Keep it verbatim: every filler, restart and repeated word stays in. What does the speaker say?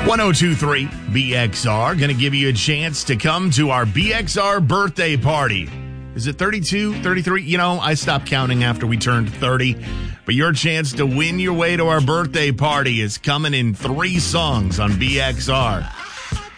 one oh two point three B X R, going to give you a chance to come to our B X R birthday party. Is it thirty-two, thirty-three? You know, I stopped counting after we turned thirty. But your chance to win your way to our birthday party is coming in three songs on B X R.